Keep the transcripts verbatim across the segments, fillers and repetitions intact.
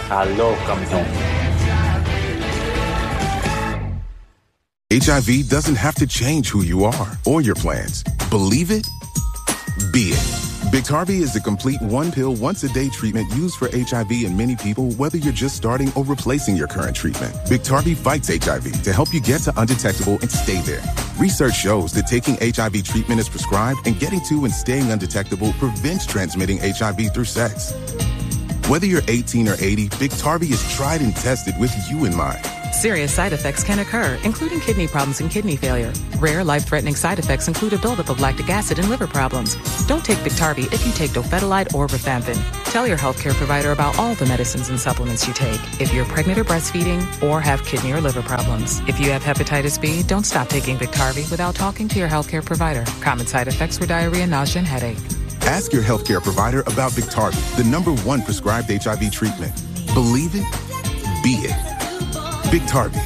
Aló, campeón. H I V doesn't have to change who you are or your plans. Believe it? Be it. Biktarvy is the complete one-pill, once-a-day treatment used for H I V in many people, whether you're just starting or replacing your current treatment. Biktarvy fights H I V to help you get to undetectable and stay there. Research shows that taking H I V treatment as prescribed and getting to and staying undetectable prevents transmitting H I V through sex. Whether you're eighteen or eighty, Biktarvy is tried and tested with you in mind. Serious side effects can occur, including kidney problems and kidney failure. Rare, life-threatening side effects include a buildup of lactic acid and liver problems. Don't take Biktarvy if you take dofetilide or rifampin. Tell your healthcare provider about all the medicines and supplements you take if you're pregnant or breastfeeding or have kidney or liver problems. If you have hepatitis B, don't stop taking Biktarvy without talking to your healthcare provider. Common side effects were diarrhea, nausea, and headache. Ask your healthcare provider about Biktarvy, the number one prescribed H I V treatment. Believe it, be it. Biktarvy.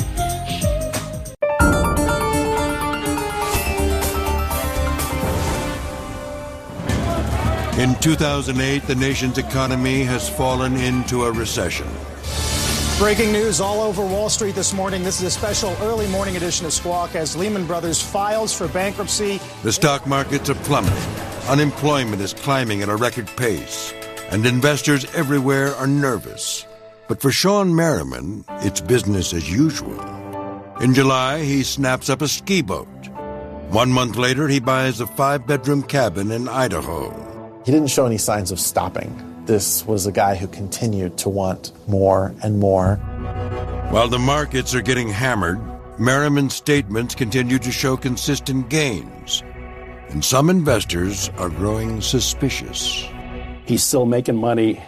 In two thousand eight, the nation's economy has fallen into a recession. Breaking news all over Wall Street this morning. This is a special early morning edition of Squawk as Lehman Brothers files for bankruptcy. The stock markets are plummeting. Unemployment is climbing at a record pace, and investors everywhere are nervous. But for Sean Merriman, it's business as usual. In July, he snaps up a ski boat. One month later, he buys a five-bedroom cabin in Idaho. He didn't show any signs of stopping. This was a guy who continued to want more and more. While the markets are getting hammered, Merriman's statements continue to show consistent gains. And some investors are growing suspicious. He's still making money,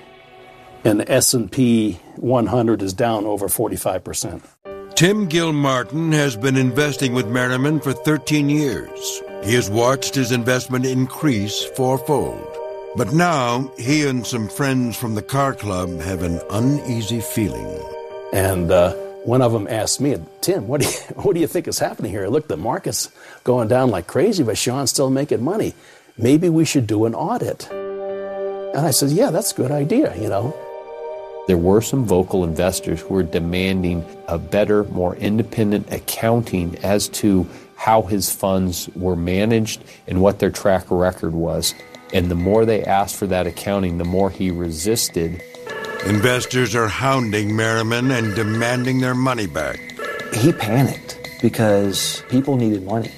and the S and P one hundred is down over forty-five percent. Tim Gilmartin has been investing with Merriman for thirteen years. He has watched his investment increase fourfold. But now, he and some friends from the car club have an uneasy feeling. And uh, one of them asked me, Tim, what do, you, what do you think is happening here? Look, the market's going down like crazy, but Sean's still making money. Maybe we should do an audit. And I said, yeah, that's a good idea, you know. There were some vocal investors who were demanding a better, more independent accounting as to how his funds were managed and what their track record was. And the more they asked for that accounting, the more he resisted. Investors are hounding Merriman and demanding their money back. He panicked because people needed money,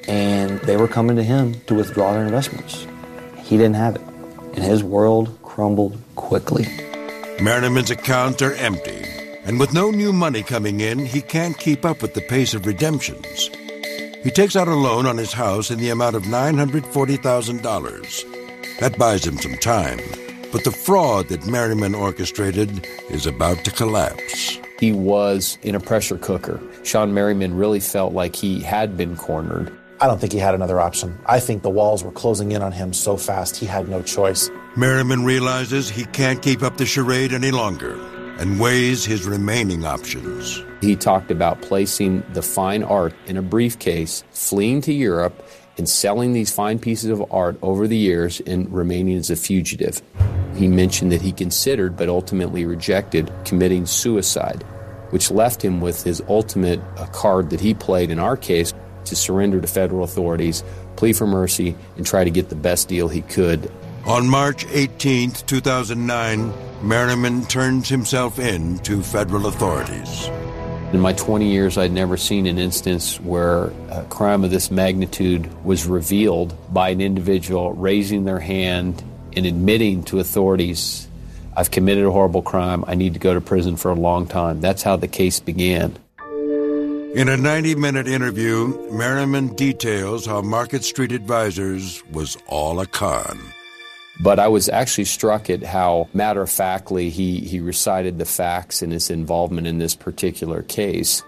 and they were coming to him to withdraw their investments. He didn't have it, and his world crumbled quickly. Merriman's accounts are empty, and with no new money coming in, he can't keep up with the pace of redemptions. He takes out a loan on his house in the amount of nine hundred forty thousand dollars. That buys him some time, but the fraud that Merriman orchestrated is about to collapse. He was in a pressure cooker. Sean Merriman really felt like he had been cornered. I don't think he had another option. I think the walls were closing in on him so fast he had no choice. Merriman realizes he can't keep up the charade any longer and weighs his remaining options. He talked about placing the fine art in a briefcase, fleeing to Europe, and selling these fine pieces of art over the years and remaining as a fugitive. He mentioned that he considered, but ultimately rejected, committing suicide, which left him with his ultimate uh, card that he played in our case to surrender to federal authorities, plea for mercy, and try to get the best deal he could. On March eighteenth, two thousand nine, Merriman turns himself in to federal authorities. In my twenty years, I'd never seen an instance where a crime of this magnitude was revealed by an individual raising their hand and admitting to authorities, I've committed a horrible crime, I need to go to prison for a long time. That's how the case began. In a ninety-minute interview, Merriman details how Market Street Advisors was all a con. But I was actually struck at how matter-of-factly he, he recited the facts and his involvement in this particular case.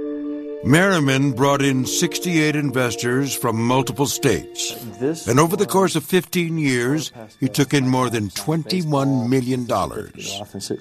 Merriman brought in sixty-eight investors from multiple states. And over the course of fifteen years, he took in more than twenty-one million dollars.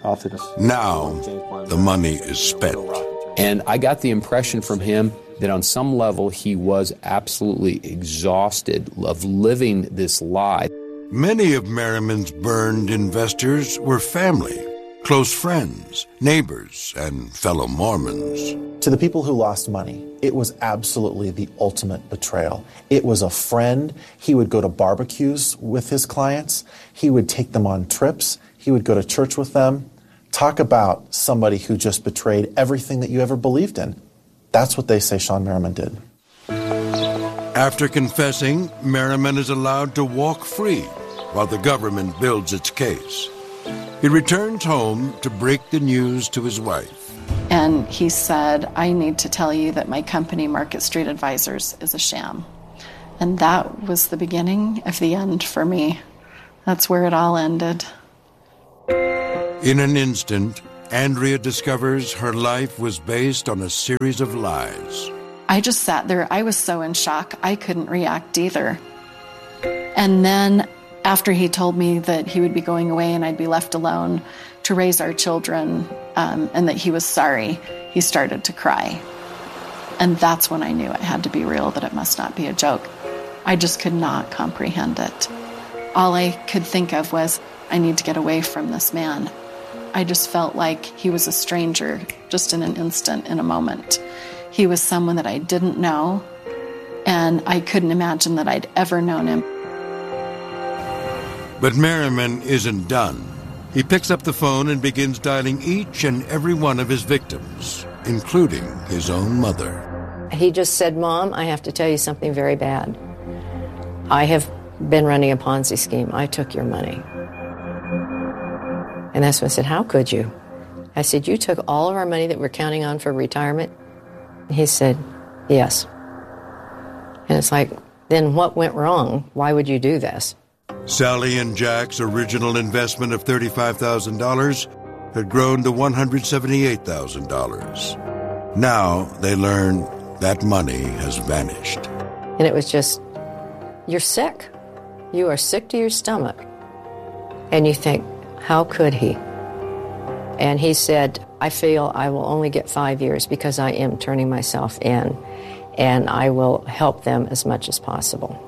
Now, the money is spent. And I got the impression from him that on some level he was absolutely exhausted of living this lie. Many of Merriman's burned investors were family. close friends, neighbors, and fellow Mormons. To the people who lost money, it was absolutely the ultimate betrayal. It was a friend. He would go to barbecues with his clients. He would take them on trips. He would go to church with them. Talk about somebody who just betrayed everything that you ever believed in. That's what they say Shawn Merriman did. After confessing, Merriman is allowed to walk free while the government builds its case. He returns home to break the news to his wife. And he said, I need to tell you that my company, Market Street Advisors, is a sham. And that was the beginning of the end for me. That's where it all ended. In an instant, Andrea discovers her life was based on a series of lies. I just sat there. I was so in shock, I couldn't react either. And then after he told me that he would be going away and I'd be left alone to raise our children, um, and that he was sorry, he started to cry. And that's when I knew it had to be real, that it must not be a joke. I just could not comprehend it. All I could think of was, I need to get away from this man. I just felt like he was a stranger, just in an instant, in a moment. He was someone that I didn't know, and I couldn't imagine that I'd ever known him. But Merriman isn't done. He picks up the phone and begins dialing each and every one of his victims, including his own mother. He just said, Mom, I have to tell you something very bad. I have been running a Ponzi scheme. I took your money. And that's when I said, how could you? I said, you took all of our money that we're counting on for retirement? He said, yes. And it's like, then what went wrong? Why would you do this? Sally and Jack's original investment of thirty-five thousand dollars had grown to one hundred seventy-eight thousand dollars. Now they learn that money has vanished. And it was just, you're sick. You are sick to your stomach. And you think, how could he? And he said, I feel I will only get five years because I am turning myself in, and I will help them as much as possible.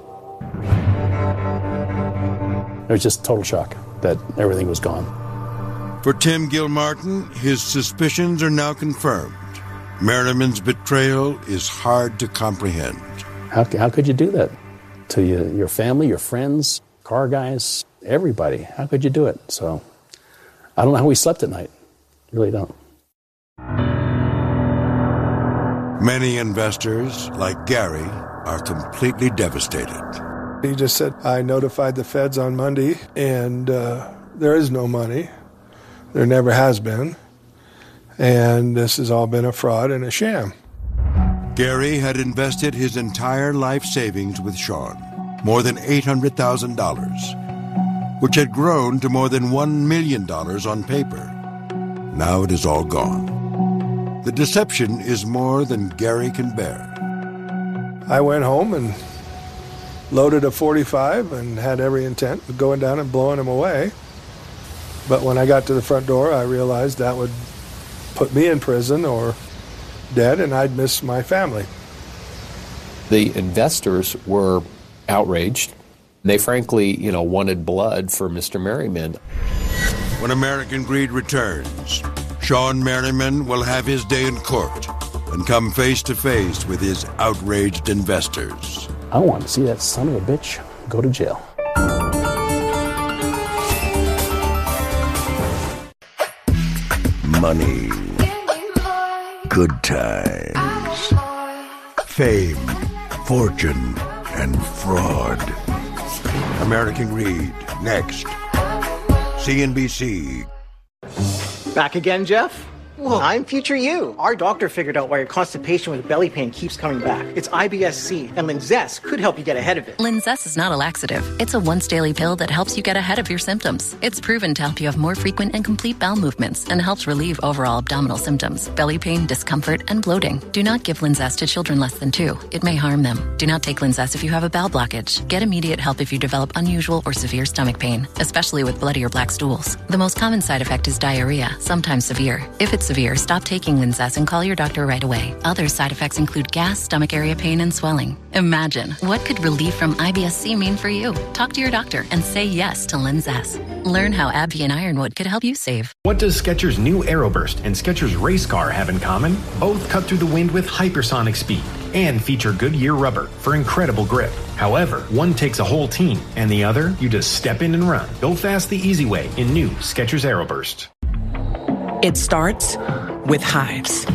It was just total shock that everything was gone. For Tim Gilmartin, his suspicions are now confirmed. Merriman's betrayal is hard to comprehend. How, how could you do that to you, your family, your friends, car guys, everybody? How could you do it? So I don't know how we slept at night. Really don't. Many investors, like Gary, are completely devastated. He just said, I notified the feds on Monday, and uh, there is no money. There never has been. And this has all been a fraud and a sham. Gary had invested his entire life savings with Shawn, more than eight hundred thousand dollars, which had grown to more than one million dollars on paper. Now it is all gone. The deception is more than Gary can bear. I went home and loaded a forty-five and had every intent of going down and blowing him away. But when I got to the front door, I realized that would put me in prison or dead, and I'd miss my family. The investors were outraged. They frankly, you know, wanted blood for Mister Merriman. When American Greed returns, Shawn Merriman will have his day in court and come face to face with his outraged investors. I want to see that son of a bitch go to jail. Money, good times, fame, fortune, and fraud. American Greed, next. C N B C. Back again, Jeff? Well, I'm future you. Our doctor figured out why your constipation with belly pain keeps coming back. It's I B S C, and Linzess could help you get ahead of it. Linzess is not a laxative. It's a once-daily pill that helps you get ahead of your symptoms. It's proven to help you have more frequent and complete bowel movements and helps relieve overall abdominal symptoms, belly pain, discomfort, and bloating. Do not give Linzess to children less than two. It may harm them. Do not take Linzess if you have a bowel blockage. Get immediate help if you develop unusual or severe stomach pain, especially with bloody or black stools. The most common side effect is diarrhea, sometimes severe. If it's get severe, stop taking Linzess and call your doctor right away. Other side effects include gas, stomach area pain, and swelling. Imagine, what could relief from I B S C mean for you? Talk to your doctor and say yes to Linzess. Learn how AbbVie and Ironwood could help you save. What does Skechers' new Aeroburst and Skechers Race Car have in common? Both cut through the wind with hypersonic speed and feature Goodyear rubber for incredible grip. However, one takes a whole team, and the other, you just step in and run. Go fast the easy way in new Skechers Aeroburst. It starts with hives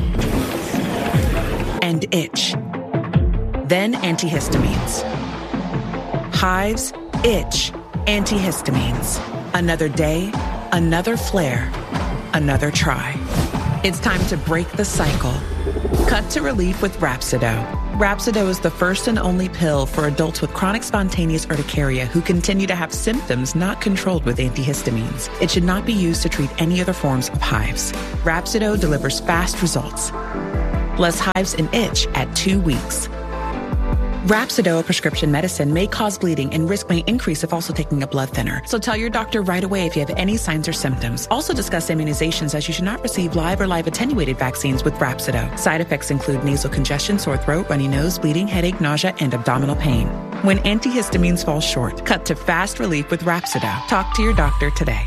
and itch, then antihistamines. Hives, itch, antihistamines. Another day, another flare, another try. It's time to break the cycle. Cut to relief with Rhapsido. Rhapsido is the first and only pill for adults with chronic spontaneous urticaria who continue to have symptoms not controlled with antihistamines. It should not be used to treat any other forms of hives. Rhapsido delivers fast results. Less hives and itch at two weeks. Rhapsido, a prescription medicine, may cause bleeding and risk may increase if also taking a blood thinner. So tell your doctor right away if you have any signs or symptoms. Also discuss immunizations, as you should not receive live or live attenuated vaccines with Rhapsido. Side effects include nasal congestion, sore throat, runny nose, bleeding, headache, nausea, and abdominal pain. When antihistamines fall short, cut to fast relief with Rhapsido. Talk to your doctor today.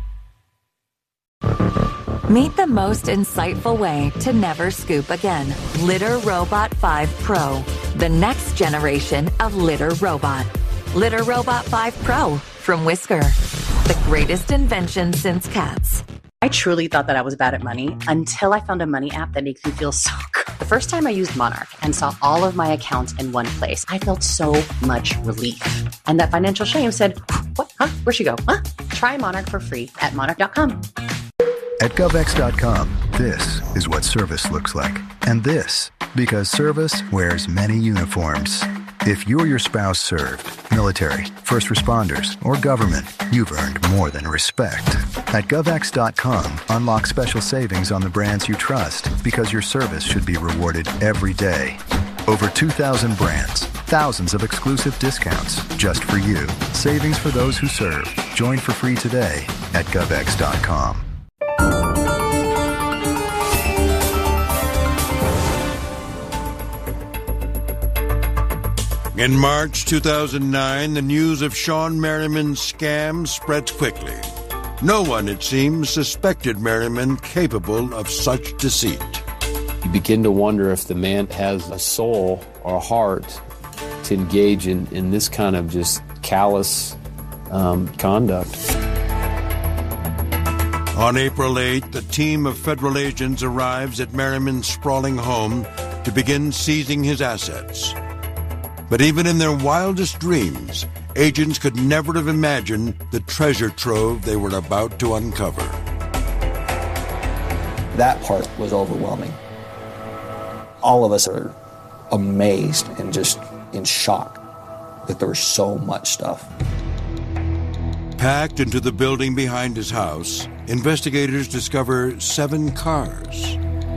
Meet the most insightful way to never scoop again. Litter Robot five Pro, the next generation of litter robot. Litter Robot five Pro from Whisker, the greatest invention since cats. I truly thought that I was bad at money until I found a money app that makes me feel so good. The first time I used Monarch and saw all of my accounts in one place, I felt so much relief. And that financial shame said, what? Huh? Where'd she go? Huh? Try Monarch for free at monarch dot com. At GovX dot com, this is what service looks like. And this, because service wears many uniforms. If you or your spouse served, military, first responders, or government, you've earned more than respect. At GovX dot com, unlock special savings on the brands you trust, because your service should be rewarded every day. Over two thousand brands, thousands of exclusive discounts just for you. Savings for those who serve. Join for free today at GovX dot com. In March two thousand nine, the news of Shawn Merriman's scam spreads quickly. No one, it seems, suspected Merriman capable of such deceit. You begin to wonder if the man has a soul or a heart to engage in, in this kind of just callous um, conduct. On April eighth, a team of federal agents arrives at Merriman's sprawling home to begin seizing his assets. But even in their wildest dreams, agents could never have imagined the treasure trove they were about to uncover. That part was overwhelming. All of us are amazed and just in shock that there was so much stuff. Packed into the building behind his house, investigators discover seven cars.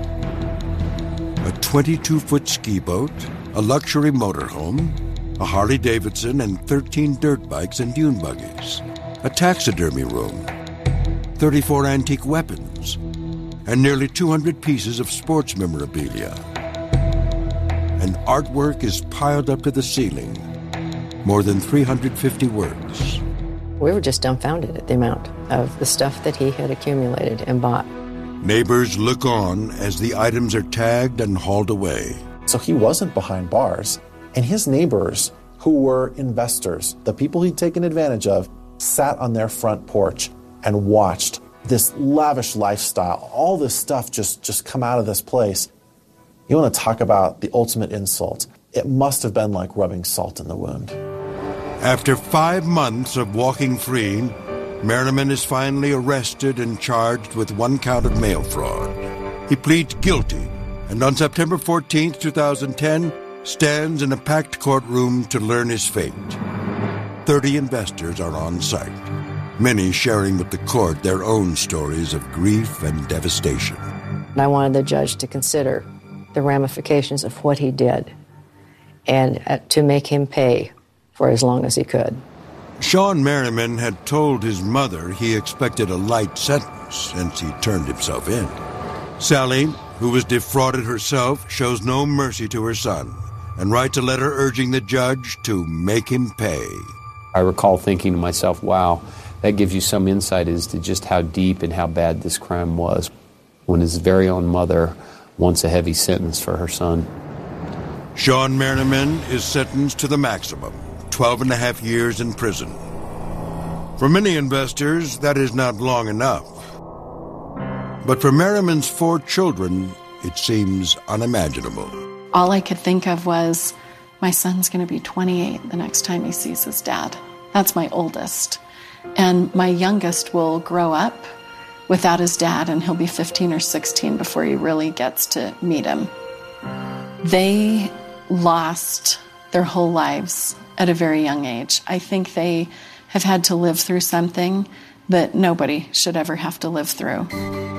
A twenty-two foot ski boat, a luxury motorhome, a Harley-Davidson, and thirteen dirt bikes and dune buggies, a taxidermy room, thirty-four antique weapons, and nearly two hundred pieces of sports memorabilia. And artwork is piled up to the ceiling, more than three hundred fifty works. We were just dumbfounded at the amount of the stuff that he had accumulated and bought. Neighbors look on as the items are tagged and hauled away. So he wasn't behind bars. And his neighbors, who were investors, the people he'd taken advantage of, sat on their front porch and watched this lavish lifestyle, all this stuff just, just come out of this place. You want to talk about the ultimate insult. It must have been like rubbing salt in the wound. After five months of walking free, Merriman is finally arrested and charged with one count of mail fraud. He pleads guilty, and on September fourteenth, two thousand ten, stands in a packed courtroom to learn his fate. Thirty investors are on site, many sharing with the court their own stories of grief and devastation. And I wanted the judge to consider the ramifications of what he did and uh, to make him pay for as long as he could. Shawn Merriman had told his mother he expected a light sentence since he turned himself in. Sally, who was defrauded herself, shows no mercy to her son and writes a letter urging the judge to make him pay. I recall thinking to myself, wow, that gives you some insight as to just how deep and how bad this crime was, when his very own mother wants a heavy sentence for her son. Sean Merriman is sentenced to the maximum, twelve and a half years in prison. For many investors, that is not long enough. But for Merriman's four children, it seems unimaginable. All I could think of was, my son's going to be twenty-eight the next time he sees his dad. That's my oldest. And my youngest will grow up without his dad, and he'll be fifteen or sixteen before he really gets to meet him. They lost their whole lives at a very young age. I think they have had to live through something that nobody should ever have to live through.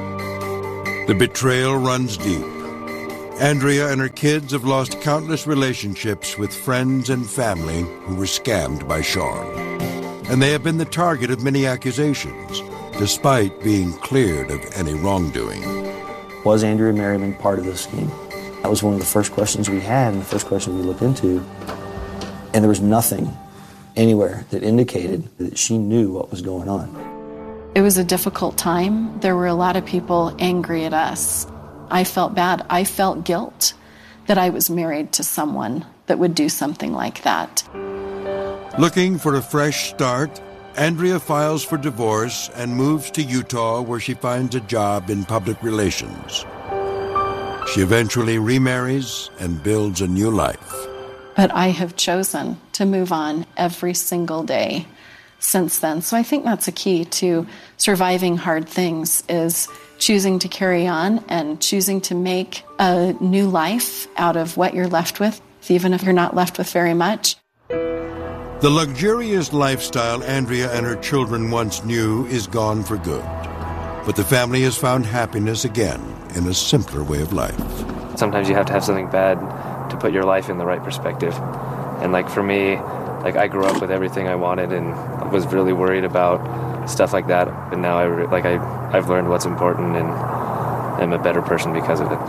The betrayal runs deep. Andrea and her kids have lost countless relationships with friends and family who were scammed by Sean. And they have been the target of many accusations, despite being cleared of any wrongdoing. Was Andrea Merriman part of this scheme? That was one of the first questions we had and the first question we looked into. And there was nothing anywhere that indicated that she knew what was going on. It was a difficult time. There were a lot of people angry at us. I felt bad. I felt guilt that I was married to someone that would do something like that. Looking for a fresh start, Andrea files for divorce and moves to Utah, where she finds a job in public relations. She eventually remarries and builds a new life. But I have chosen to move on every single day since then. So I think that's a key to surviving hard things, is choosing to carry on and choosing to make a new life out of what you're left with, even if you're not left with very much. The luxurious lifestyle Andrea and her children once knew is gone for good. But the family has found happiness again in a simpler way of life. Sometimes you have to have something bad to put your life in the right perspective. And like for me, like I grew up with everything I wanted and was really worried about stuff like that. And now I like I I've learned what's important and I'm a better person because of it.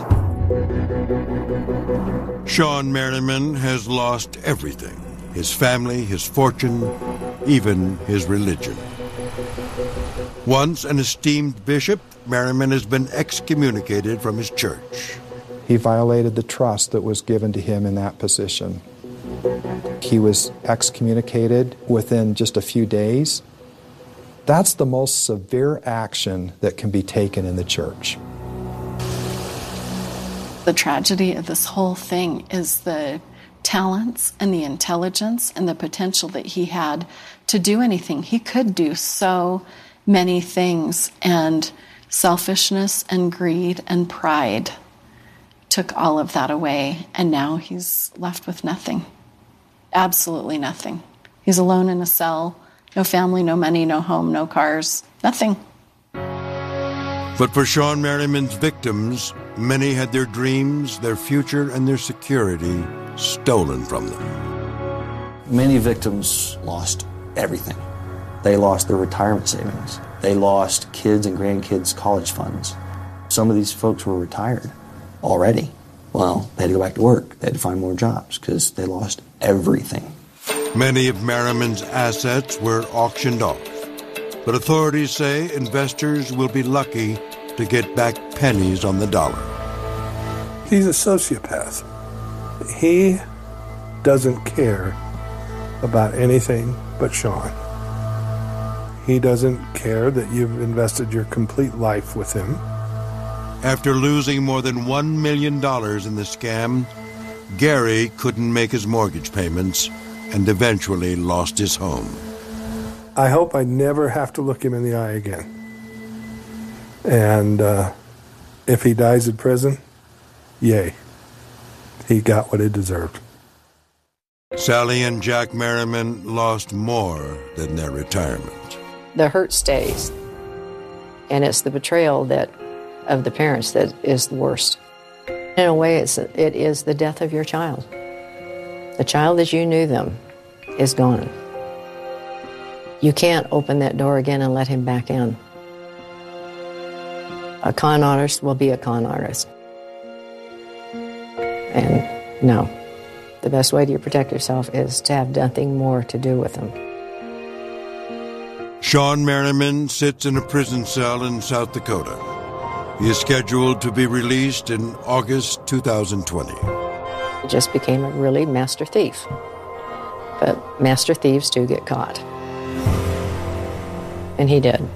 Sean Merriman has lost everything. His family, his fortune, even his religion. Once an esteemed bishop, Merriman has been excommunicated from his church. He violated the trust that was given to him in that position. He was excommunicated within just a few days. That's the most severe action that can be taken in the church. The tragedy of this whole thing is the talents and the intelligence and the potential that he had to do anything. He could do so many things, and selfishness and greed and pride took all of that away, and now he's left with nothing. Absolutely nothing. He's alone in a cell, no family, no money, no home, no cars, nothing. But for Sean Merriman's victims, many had their dreams, their future, and their security stolen from them. Many victims lost everything. They lost their retirement savings. They lost kids' and grandkids' college funds. Some of these folks were retired already. Well, they had to go back to work. They had to find more jobs because they lost everything. Many of Merriman's assets were auctioned off. But authorities say investors will be lucky to get back pennies on the dollar. He's a sociopath. He doesn't care about anything but Sean. He doesn't care that you've invested your complete life with him. After losing more than one million dollars in the scam, Gary couldn't make his mortgage payments and eventually lost his home. I hope I never have to look him in the eye again. And uh, if he dies in prison, yay. He got what he deserved. Sally and Jack Merriman lost more than their retirement. The hurt stays. And it's the betrayal that of the parents that is the worst. In a way, it's, it is the death of your child. The child as you knew them is gone. You can't open that door again and let him back in. A con artist will be a con artist. And no, the best way to protect yourself is to have nothing more to do with them. Sean Merriman sits in a prison cell in South Dakota. He is scheduled to be released in August two thousand twenty. He just became a really master thief. But master thieves do get caught. And he did.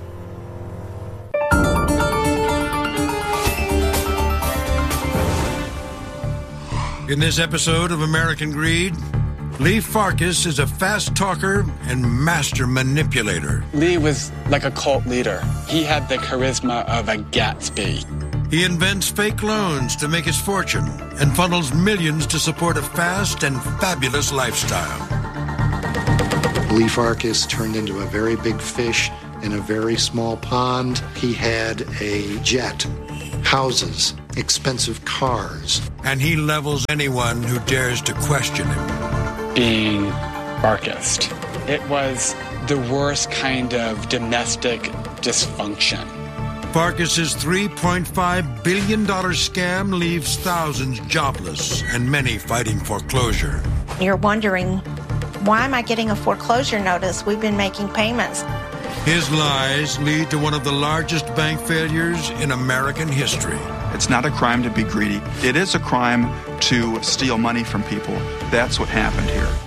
In this episode of American Greed, Lee Farkas is a fast talker and master manipulator. Lee was like a cult leader. He had the charisma of a Gatsby. He invents fake loans to make his fortune and funnels millions to support a fast and fabulous lifestyle. Lee Farkas turned into a very big fish in a very small pond. He had a jet, houses, expensive cars. And he levels anyone who dares to question him. Being Farkas, it was the worst kind of domestic dysfunction. Farkas's three point five billion dollars scam leaves thousands jobless and many fighting foreclosure. You're wondering, why am I getting a foreclosure notice? We've been making payments. His lies lead to one of the largest bank failures in American history. It's not a crime to be greedy. It is a crime to steal money from people. That's what happened here.